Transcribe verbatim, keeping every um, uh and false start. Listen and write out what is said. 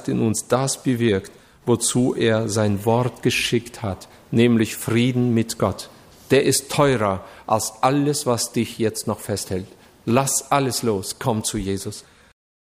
hat in uns das bewirkt, wozu er sein Wort geschickt hat, nämlich Frieden mit Gott. Der ist teurer als alles, was dich jetzt noch festhält. Lass alles los, komm zu Jesus.